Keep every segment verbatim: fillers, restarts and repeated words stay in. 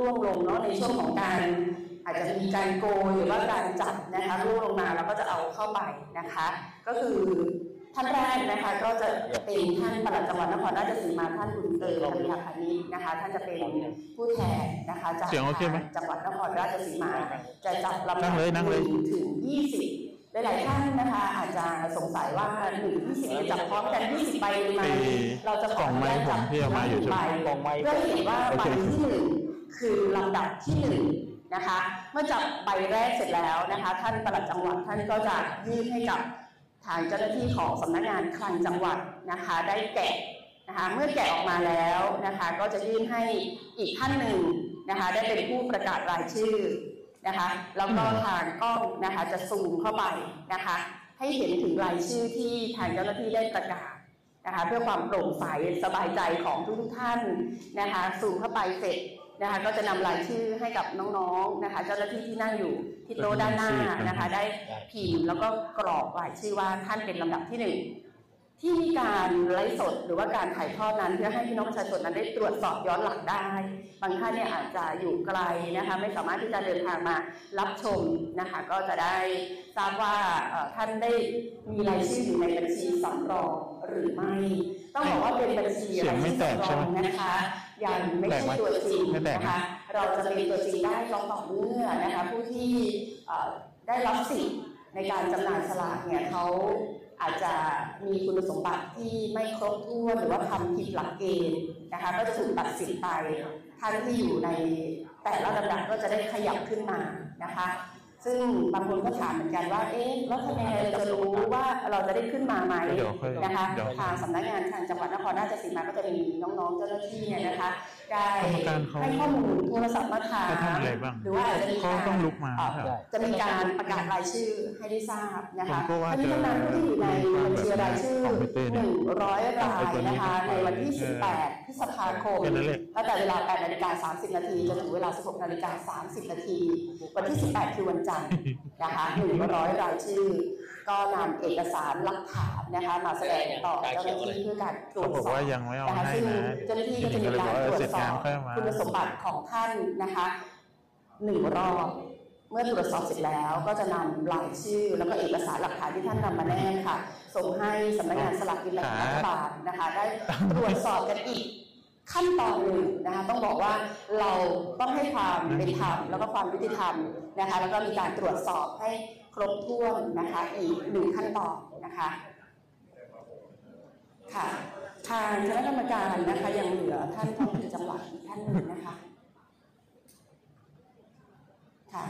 ร่วงลงเนาะในช่วงของการอาจจะมีการโกยหรือว่าการจับนะคะร่วงลงมาแล้วก็จะเอาเข้าไปนะคะก็คือท่านแรกนะคะก็จะเป็นท่านปลัดจังหวัดนครราชสีมาท่านบุญเติมธัญญาพานิชนะคะท่านจะเป็นผู้แทนนะคะจากจังหวัดนครราชสีมาจะจับลำดับถึงยี่สิบหลายๆท่านนะคะอาจจะสงสัยว่าหนึ่งที่สิบจับพร้อมกันยี่สิบใบเลยไหมเราจะขออนุญาตจับหนึ่งใบเพื่อเห็นว่าใบที่หนึ่งคือลำดับที่หนึ่งนะคะเมื่อจับใบแรกเสร็จแล้วนะคะท่านปลัดจังหวัดท่านก็จะยื่นให้กับทางเจ้าหน้าที่ของสำนักงานคลังจังหวัดนะคะได้แกะนะคะเมื่อแกะออกมาแล้วนะคะก็จะยื่นให้อีกท่านหนึ่งนะคะได้เป็นผู้ประกาศรายชื่อนะคะแล้วก็ทางกล้องนะคะจะซูมเข้าไปนะคะให้เห็นถึงรายชื่อที่ทางเจ้าหน้าที่ได้ประกาศนะคะเพื่อความโปร่งใสสบายใจของทุกท่านนะคะซูมเข้าไปเสร็จนะคะก็จะนำรายชื่อให้กับน้องๆนะคะเจ้าหน้าที่ที่นั่งอยู่ที่โต๊ะด้านหน้านะคะได้พิมพ์แล้วก็กรอกรายชื่อว่าท่านเป็นลำดับที่หนึ่งที่มีการไลฟ์สดหรือว่าการถ่ายทอดนั้นเพื่อให้พี่น้องประชาชนนั้นได้ตรวจสอบย้อนหลังได้บางท่านเนี่ยอาจจะอยู่ไกลนะคะไม่สามารถที่จะเดินทางมารับชมนะคะก็จะได้ทราบว่าท่านได้มีรายชื่ออยู่ในบัญชีสำรองหรือไม่ต้องบอกว่าเป็นบัญชีรายชื่อสำรองนะคะยังไม่ใช่ตัวจริงนะคะเราจะเป็นตัวจริงได้ก็ต่อเมื่อนะคะผู้ที่ได้รับสิทธิ์ในการจำหน่ายสลากเนี่ยเขาอาจจะมีคุณสมบัติที่ไม่ครบถ้วนหรือว่าทำผิดหลักเกณฑ์นะคะก็จะถูกตัดสินไปท่านที่อยู่ในแต่ละระดับก็จะได้ขยับขึ้นมานะคะซึ่งบางคนก็ถามเหมือนกันว่าเอ๊ะแล้วทำไมเราจะรู้ว่าเราจะได้ขึ้นมาไหมนะคะทางสำนักงานทางจังหวัดนครราชสีมาก็จะมีน้องๆเจ้าหน้าที่เนี่ยนะคะได้ให้ข้อมูลโทรศัพท์มาถามหรือว่าอาจจะมีการจะมีการประกาศรายชื่อให้ได้ทราบนะคะทั้งนี้ทั้งนั้นผู้ที่อยู่ในบัญชีรายชื่อหนึ่งร้อยรายนะคะในวันที่สิบแปดพฤษภาคมตั้งแต่เวลาแปดนาฬิกาสามสิบนาทีจนถึงเวลาสิบหกนาฬิกาสามสิบนาทีวันที่สิบแปดคือวันจันทร์นะคะหนึ่งร้อยรายชื่อก็นำเอกสารหลักฐานนะคะมาแสดงต่อเจ้าหน้าที่เพื่อการตรวจสอบนะคะซึ่งเจ้าหน้าที่ก็จะมีการตรวจสอบคุณสมบัติของท่านนะคะหนึ่งรอบเมื่อตรวจสอบเสร็จแล้วก็จะนำรายชื่อแล้วก็เอกสารหลักฐานที่ท่านนำมาแนบค่ะส่งให้สำนักงานสลากกินแบ่งรัฐบาลนะคะได้ตรวจสอบกันอีกขั้นตอนหนึ่งนะคะต้องบอกว่าเราต้องให้ความเป็นธรรมแล้วก็ความยุติธรรมนะคะแล้วก็มีการตรวจสอบให้ครบถ้วนนะคะอีกหนึ่งขั้นตอนนะคะค่ะทางคณะกรรมการนะคะยังเหลือท่านท้องถิ่นจังหวัดอีกท่านหนึ่งนะคะค่ะ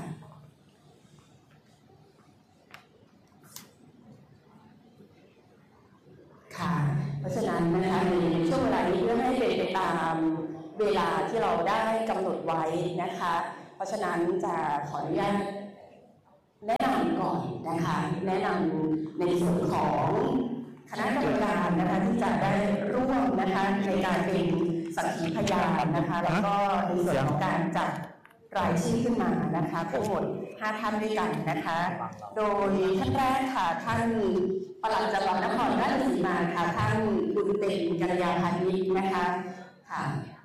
ค่ะเพราะฉะนั้นนะคะในช่วงเวลานี้เพื่อให้เป็นไปตามเวลาที่เราได้กำหนดไว้นะคะเพราะฉะนั้นจะขออนุญาตแนะนำก่อนนะคะแนะนำในส่วนของคณะกรรมการนะคะที่จะได้ร่วมนะคะในการเป็นสักขีพยานนะคะแล้วก็ในส่วนของการจัดรายชื่อขึ้นมานะคะทั้งหมดห้าท่านด้วยกันนะคะโดยท่านแรกค่ะท่านปลัดจังหวัดนครราชสีมาค่ะท่านบุญเต็มกัญญาพานิชนะคะค่ะ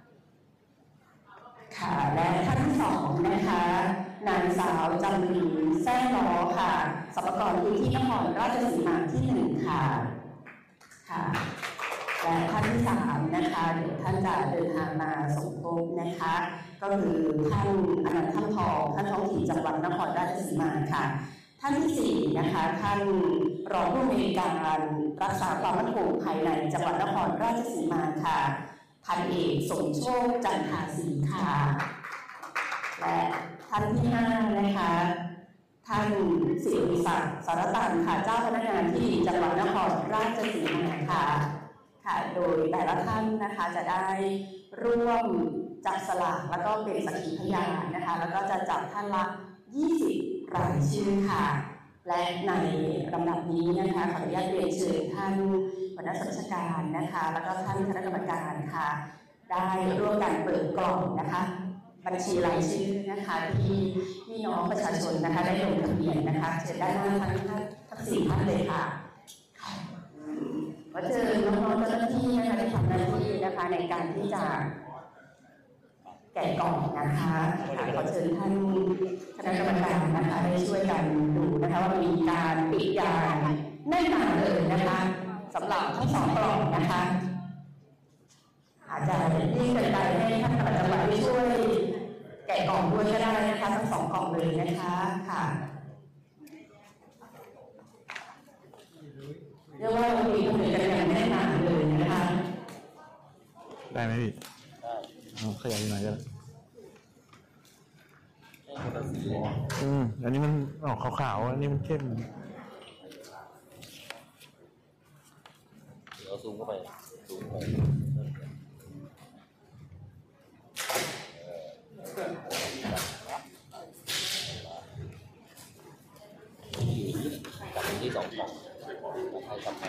ค่ะและท่านที่สองนะคะนางสาวจำรีแซ่ล้อค่ะสรรพากรพื้นที่นครราชสีมาที่หนึ่งค่ะค่ะและท่านที่สามนะคะเดี๋ยวท่านจะเดินทางมาสมทบนะคะก็คือท่านอนันต์ท่านทองท่านท้องถิ่นจังหวัดนครราชสีมาค่ะท่านที่สี่นะคะท่านรองผู้อำนวยการรักษาความมั่นคงภายในจังหวัดนครราชสีมาค่ะพันเอกสมโชคจันทาศรีค่ะและท่านที่ห้านะคะท่านศิริศักดิ์สารตันค่ะเจ้าพนักงานที่จังหวัดนครราชสีมาค่ะค่ะโดยแต่ละท่านนะคะจะได้ร่วมจับสลากแล้วก็เป็นสักขีพยานนะคะแล้วก็จะจับท่านละยี่สิบรายชื่อค่ะและในลำดับนี้นะคะขออนุญาตเรียนเชิญท่านหัวหน้าราชการนะคะแล้วก็ท่านคณะกรรมการค่ะได้ร่วมกันเปิดกล่องนะคะบัญชีรายชื่อนะคะที่พี่น้องประชาชนนะคะได้ลงทะเบียนนะคะเชิญด้านหน้าทั้งท่านทั้งสี่ท่านเลยค่ะขอเชิญน้องๆเจ้าหน้าที่นะคะได้ทำหน้าที่นะคะในการที่จะแกะก่กล่องนะคะขอเชิญท่านคณะกรรมการนะคะได้ช่วยกันดูนะคะว่ามีการปิดยางแน่นหนาเลยนะคะสำหรับทั้งสองกล่องนะคะอาจจะยิ่งเป็นไปให้ท่านปลัดจังหวัดได้ช่วยแกะกล่องด้วยก็ได้นะคะทั้งสองกล่องเลยนะคะค่ะเรียกว่าเรามีผลิตกันอย่างแน่นหนาเลยนะคะได้ไหมพี่ได้ขยายหน่อยก็ได้อืมอันนี้มันออกขาวๆอันนี้มันเข้มเดี๋ยวซูมเข้าไปซูมเข้าไปจากที่สองของใครทำมา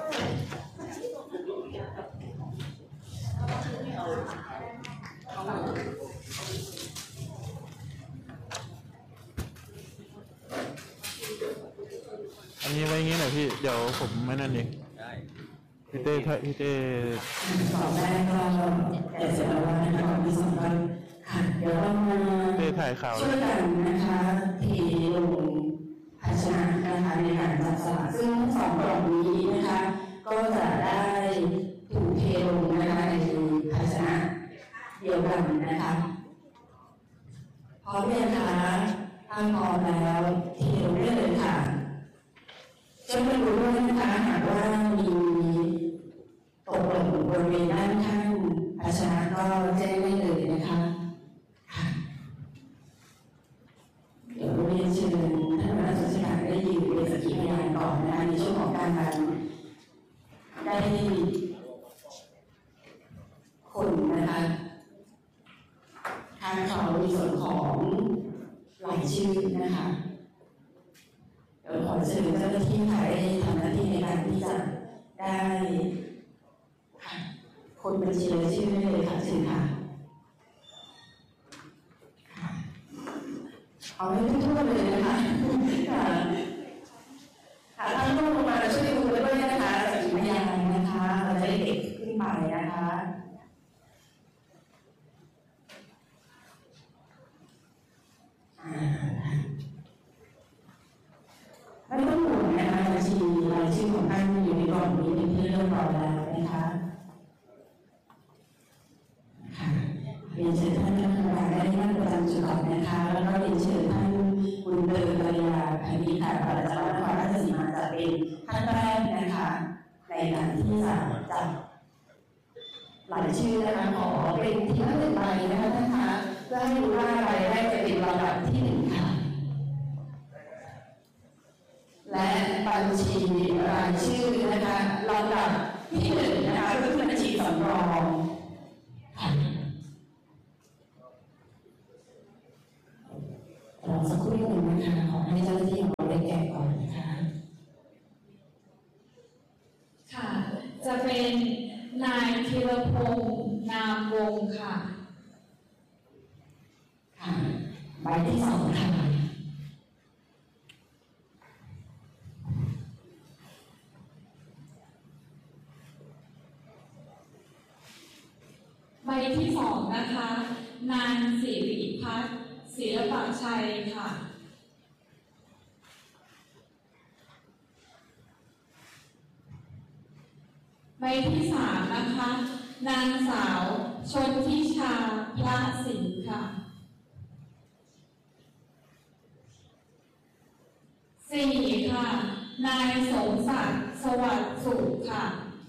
อันนี้ไว้อย่างนี้หน่อยพี่เดี๋ยวผมไม่นั่นเองพี่เต้พี่เต้ตอนแรกก็แต่เสร็จแล้วนะคะที่สำคัญค่ะเดี๋ยวเรามาเต้ถ่ายข่าวช่วยกันนะคะที่ลงภาชนะนะคะในการจับสลากซึ่งสองกล่องนี้นะคะก็จะได้ถูกเทลงนะคะในภาชนะเดียวกันนะคะพร้อมไหมคะถ้าพร้อมแล้วเทลงได้เลยค่ะจะมาดูด้วยนะคะหากว่ามีตกหล่นบริเวณด้านข้างภาชนะก็แจ้งได้เลยนะคะเดี๋ยวเรียนเชิญท่านประธานราชการได้ยืนเป็นสักขีพยานก่อนนะคะในช่วงของการการได้คนนะคะทางเขาในส่วนของรายชื่อนะคะเดี๋ยวขอเชิญเจ้าหน้าที่ค่ะได้ทำหน้าที่ในการที่จะได้คนบัญชีรายชื่อได้เลยค่ะเชิญค่ะเอาให้ทั่วเลยนะคะค่ะค่ะท่านลงมาช่วยดูด้วยนะคะสักขีพยานนะคะเราจะได้เด็กขึ้นไปนะคะไม่ต้องห่วงนะคะบัญชีรายชื่อของท่านอยู่ในกล่องนี้เป็นที่เรียบร้อยแล้วนะคะค่ะเรียนเชิญท่านคณะกรรมการได้นั่งประจำจุดก่อนนะคะแล้วก็เรียนเชิญท่านบุญเติมปริยาภัยพิธาปลัดจังหวัดนครราชสีมาจะเป็นท่านแรกนะคะในการที่จะจับรายชื่อนะคะขอเป็นทีละหนึ่งใบนะคะท่านคะเพื่อให้รู้ว่าใบแรกจะเป็นลำดับที่หนึ่งค่ะและบัญชีรายชื่อนะคะลำดับที่หนึ่งนะคะก็คือบัญชีสำรองรอสักครู่หนึ่งนะคะขอให้เจ้าหน้าที่ของเราได้แก้ก่อนนะคะค่ะจะเป็นนายธีรพงษ์นามวงศ์ค่ะค่ะใบที่สองค่ะใบที่สองนะคะนางสิริพัฒน์ศิลปชัยค่ะใบที่สามนะคะนางสาวชนทิชาพระศรีค่ะสี่ค่ะนายสมศักดิ์สวัสดิ์สุขค่ะ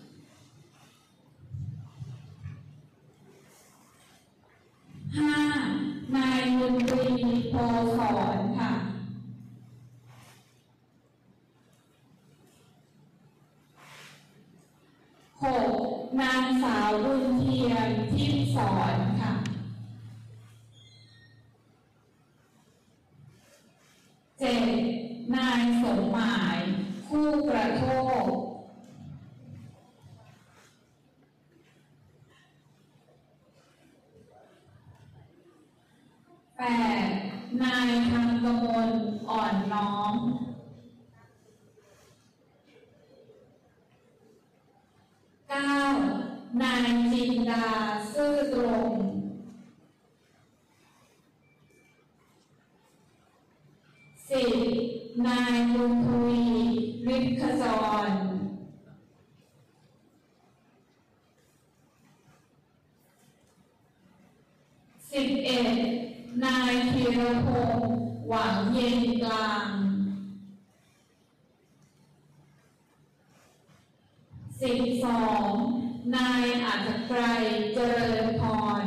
ห้านายมนตรีโพสอนค่ะหกนางสาวบุญเทียนทิพย์สอนค่ะเจ็ดนายสมหมายคู่กระโทกแปดนายธรรมกมลอ่อนน้อมเก้านายจินดาซื่อตรงนายบุญทวีฤทธิ์ขจรสิบเอ็ดนายธีรพงษ์หวังเย็นกลางสิบสองนายอัศไกรเจริญพร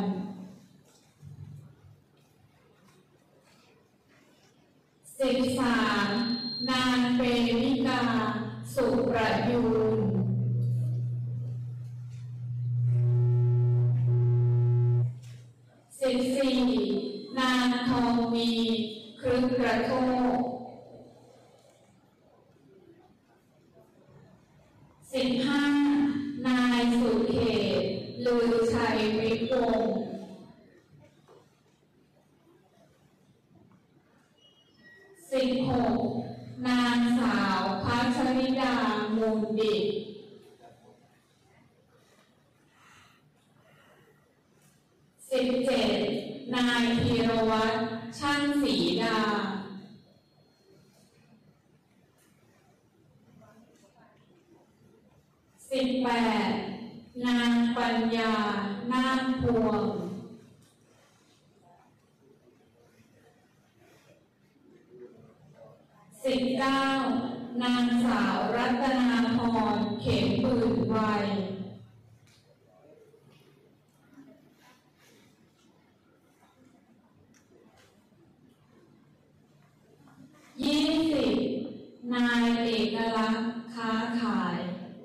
สิบสามนางเปวิกาสุประยูรสิบสี่นางทองมีครึกกระโทกสิบห้านายสุเขตลือชัยวิวงศ์สิบหกนางสาวพัชริดามูลดิตสิบเจ็ดนายธีรวัฒน์ช่างศรีดาสิบแปดนางปัญญานาคพวงสิบเก้านางสาวรัตนาพรเข็มปืนไวยี่สิบนายเอกลักษณ์ค้าขาย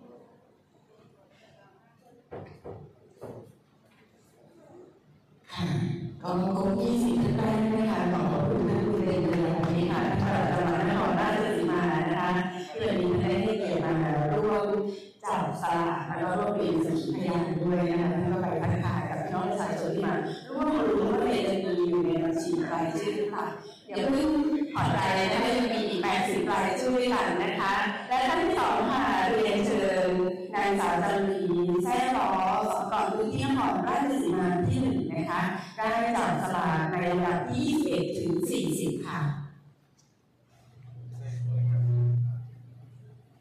ก็คงยี่สิบท่านแรกนะคะขอบพระคุณท่านผู้เรียนในวันนี้ค่ะท่านประหลัดจังหวัดนครราชสีมานะคะที่วันนี้ได้ให้เกียรติมาร่วมจับสลากแล้วก็ร่วมเป็นสักขีพยานด้วยนะคะท่านก็ไปทักทายกับพี่น้องประชาชนที่มาร่วมรุ้นว่าเรียนจะมีอยู่ในบัญชีรายชื่อหรือเปล่าอย่าเพิ่งถอดใจนะคะจะมีอีกแปดสิบรายชื่อด้วยกันนะคะและท่านที่สองค่ะเรียนเชิญนางสาวจันทรีแท้ล้อสกลพื้นที่นครราชสีมาที่หนึ่งนะคะได้จับสลากในลำดับที่ยี่สิบเอ็ดถึงสี่สิบค่ะ